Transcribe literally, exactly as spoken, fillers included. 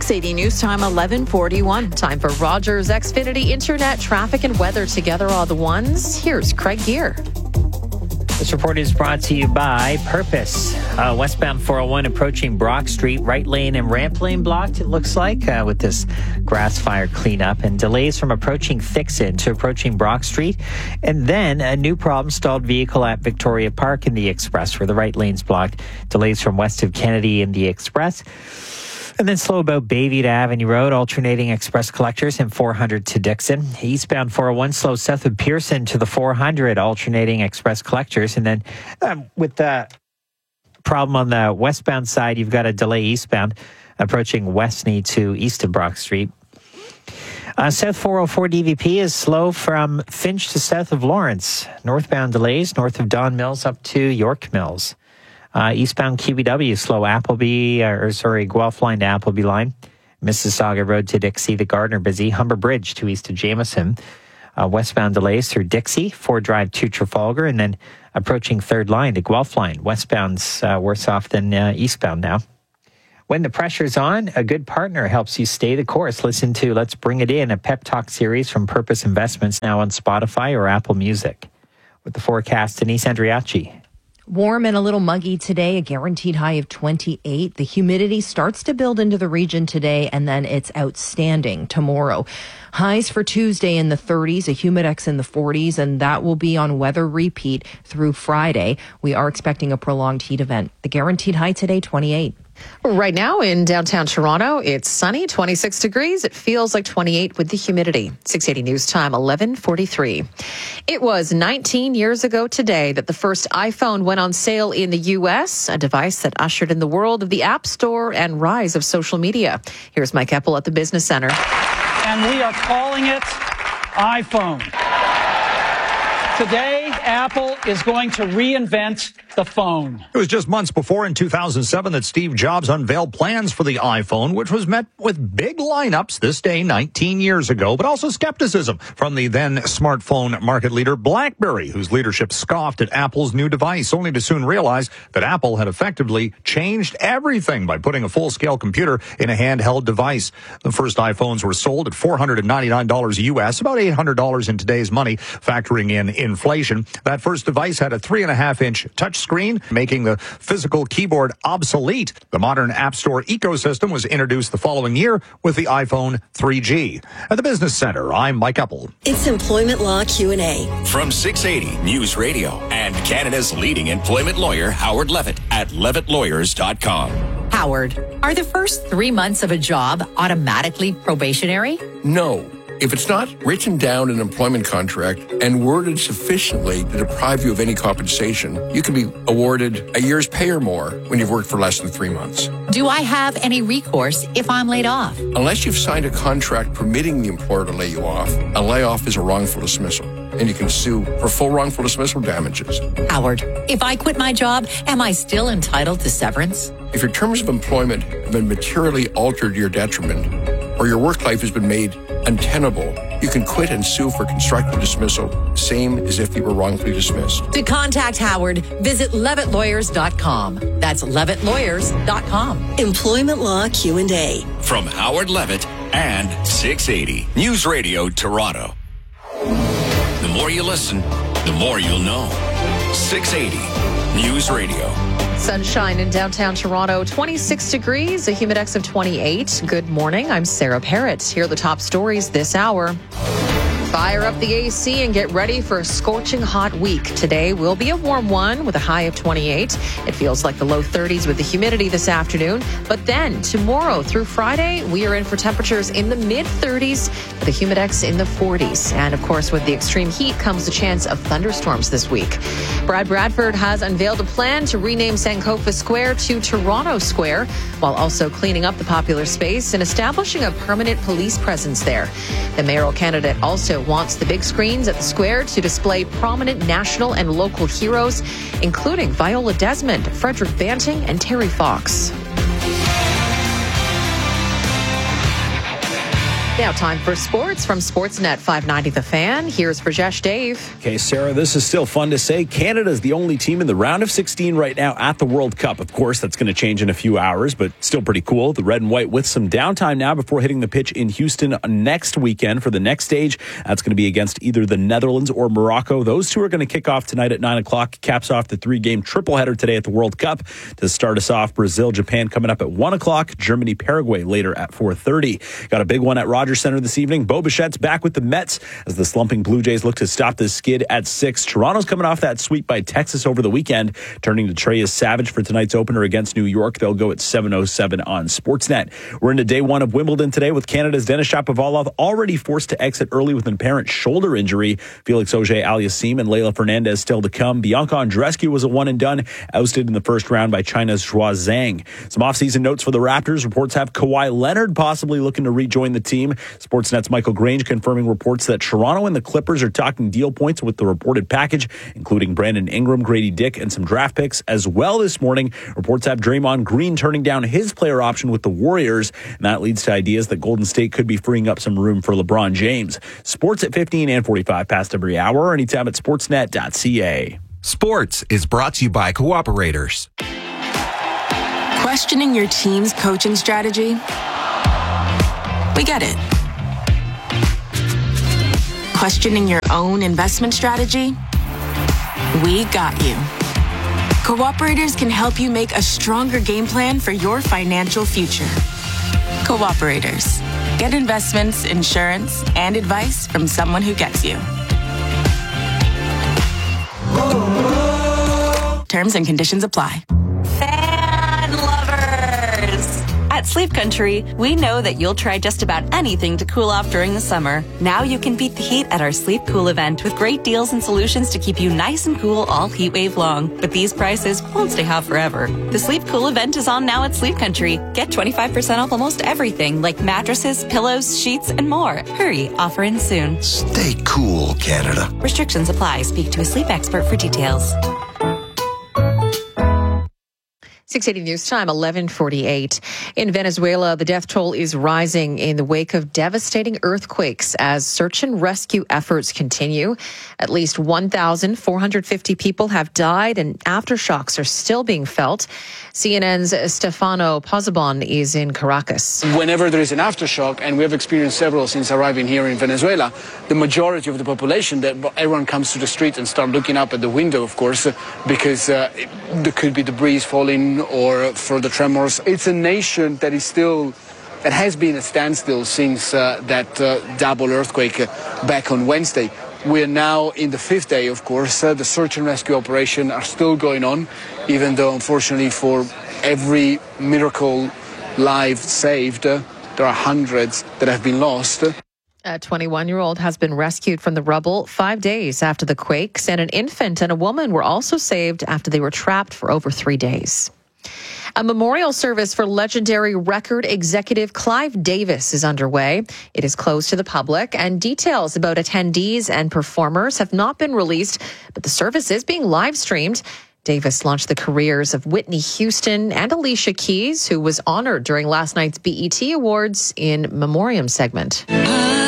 six eighty News Time, eleven forty-one. Time for Rogers Xfinity Internet, traffic and weather together all the ones. Here's Craig Gear. This report is brought to you by Purpose. Uh, westbound four oh one approaching Brock Street, right lane and ramp lane blocked, it looks like, uh, with this grass fire cleanup, and delays from approaching Thixon to approaching Brock Street. And then a new problem, stalled vehicle at Victoria Park in the Express, where the right lane's blocked. Delays from west of Kennedy in the Express. And then slow about Bayview to Avenue Road, alternating express collectors and four hundred to Dixon. Eastbound four oh one slow south of Pearson to the four hundred, alternating express collectors. And then um, with the problem on the westbound side, you've got a delay eastbound approaching Westney to east of Brock Street. Uh, South four oh four D V P is slow from Finch to south of Lawrence. Northbound delays north of Don Mills up to York Mills. Uh, eastbound Q B W, slow Appleby, or sorry, Guelph line to Appleby line. Mississauga Road to Dixie, the Gardner busy. Humber Bridge to east of Jameson. Uh, westbound delays through Dixie, Ford Drive to Trafalgar, and then approaching third line to Guelph line. Westbound's uh, worse off than uh, eastbound now. When the pressure's on, a good partner helps you stay the course. Listen to Let's Bring It In, a pep talk series from Purpose Investments, now on Spotify or Apple Music. With the forecast, Denise Andriacci. Warm and a little muggy today, a guaranteed high of twenty-eight. The humidity starts to build into the region today, and then it's outstanding tomorrow. Highs for Tuesday in the thirties, a humidex in the forties, and that will be on weather repeat through Friday. We are expecting a prolonged heat event. The guaranteed high today, twenty-eight. Right now in downtown Toronto, it's sunny, twenty-six degrees. It feels like twenty-eight with the humidity. six eighty News Time, eleven forty-three. It was nineteen years ago today that the first iPhone went on sale in the U S, a device that ushered in the world of the App Store and rise of social media. Here's Mike Eppel at the Business Center. And we are calling it iPhone. Today, Apple is going to reinvent the phone. It was just months before, in two thousand seven, that Steve Jobs unveiled plans for the iPhone, which was met with big lineups this day nineteen years ago, but also skepticism from the then smartphone market leader BlackBerry, whose leadership scoffed at Apple's new device, only to soon realize that Apple had effectively changed everything by putting a full-scale computer in a handheld device. The first iPhones were sold at four hundred ninety-nine dollars U S, about eight hundred dollars in today's money, factoring in inflation. That first device had a three and a half inch touch screen, making the physical keyboard obsolete. The modern App Store ecosystem was introduced the following year with the iPhone three G. At the Business Center, I'm Mike Eppel. It's Employment Law Q and A. From six eighty News Radio and Canada's leading employment lawyer, Howard Levitt, at levitt lawyers dot com. Howard, are the first three months of a job automatically probationary? No. If it's not written down in an employment contract and worded sufficiently to deprive you of any compensation, you can be awarded a year's pay or more when you've worked for less than three months. Do I have any recourse if I'm laid off? Unless you've signed a contract permitting the employer to lay you off, a layoff is a wrongful dismissal, and you can sue for full wrongful dismissal damages. Howard, if I quit my job, am I still entitled to severance? If your terms of employment have been materially altered to your detriment, or your work life has been made untenable, you can quit and sue for constructive dismissal, same as if you were wrongfully dismissed. To contact Howard, visit levitt lawyers dot com. That's levitt lawyers dot com. Employment Law Q and A. From Howard Levitt and six eighty News Radio Toronto. The more you listen, the more you'll know. six eighty News Radio. Sunshine in downtown Toronto, twenty-six degrees, a humidex of twenty-eight. Good morning, I'm Sarah Parrott. Here are the top stories this hour. Fire up the A C and get ready for a scorching hot week. Today will be a warm one with a high of twenty-eight. It feels like the low thirties with the humidity this afternoon. But then tomorrow through Friday, we are in for temperatures in the mid thirties with a humidex in the forties. And of course, with the extreme heat comes the chance of thunderstorms this week. Brad Bradford has unveiled a plan to rename Sankofa Square to Toronto Square, while also cleaning up the popular space and establishing a permanent police presence there. The mayoral candidate also wants the big screens at the square to display prominent national and local heroes, including Viola Desmond, Frederick Banting, and Terry Fox. Now time for sports from Sportsnet five ninety The Fan. Here's Rajesh Dave. Okay, Sarah, this is still fun to say. Canada is the only team in the round of sixteen right now at the World Cup. Of course, that's going to change in a few hours, but still pretty cool. The red and white with some downtime now before hitting the pitch in Houston next weekend for the next stage. That's going to be against either the Netherlands or Morocco. Those two are going to kick off tonight at nine o'clock. Caps off the three-game triple header today at the World Cup. To start us off, Brazil, Japan coming up at one o'clock. Germany, Paraguay later at four thirty. Got a big one at Rogers Center this evening. Bo Bichette's back with the Mets as the slumping Blue Jays look to stop the skid at six. Toronto's coming off that sweep by Texas over the weekend, turning to Trey Savage for tonight's opener against New York. They'll go at seven oh seven on Sportsnet. We're into day one of Wimbledon today with Canada's Denis Shapovalov already forced to exit early with an apparent shoulder injury. Felix Auger-Aliassime and Leylah Fernandez still to come. Bianca Andreescu was a one and done, ousted in the first round by China's Zhuo Zhang. Some offseason notes for the Raptors. Reports have Kawhi Leonard possibly looking to rejoin the team. Sportsnet's Michael Grange confirming reports that Toronto and the Clippers are talking deal points with the reported package, including Brandon Ingram, Grady Dick, and some draft picks. As well this morning, reports have Draymond Green turning down his player option with the Warriors, and that leads to ideas that Golden State could be freeing up some room for LeBron James. Sports at fifteen and forty-five past every hour, or anytime at sportsnet dot c a. Sports is brought to you by Cooperators. Questioning your team's coaching strategy? We get it. Questioning your own investment strategy? We got you. Cooperators can help you make a stronger game plan for your financial future. Cooperators. Get investments, insurance, and advice from someone who gets you. Terms and conditions apply. Fan lovers! At Sleep Country, we know that you'll try just about anything to cool off during the summer. Now you can beat the heat at our Sleep Cool event with great deals and solutions to keep you nice and cool all heat wave long. But these prices won't stay hot forever. The Sleep Cool event is on now at Sleep Country. Get twenty-five percent off almost everything like mattresses, pillows, sheets, and more. Hurry, offer in soon. Stay cool, Canada. Restrictions apply. Speak to a sleep expert for details. six eighty News Time, eleven forty-eight. In Venezuela, the death toll is rising in the wake of devastating earthquakes as search and rescue efforts continue. At least one thousand four hundred fifty people have died and aftershocks are still being felt. C N N's Stefano Pozzobon is in Caracas. Whenever there is an aftershock, and we have experienced several since arriving here in Venezuela, the majority of the population, that everyone comes to the street and start looking up at the window, of course, because uh, there could be debris falling or further tremors. It's a nation that is still, that has been at standstill since uh, that uh, double earthquake uh, back on Wednesday. We're now in the fifth day, of course. Uh, the search and rescue operation are still going on, even though, unfortunately, for every miracle life saved, uh, there are hundreds that have been lost. A twenty-one-year-old has been rescued from the rubble five days after the quakes, and an infant and a woman were also saved after they were trapped for over three days. A memorial service for legendary record executive Clive Davis is underway. It is closed to the public, and details about attendees and performers have not been released, but the service is being live streamed. Davis launched the careers of Whitney Houston and Alicia Keys, who was honored during last night's B E T Awards in Memoriam segment.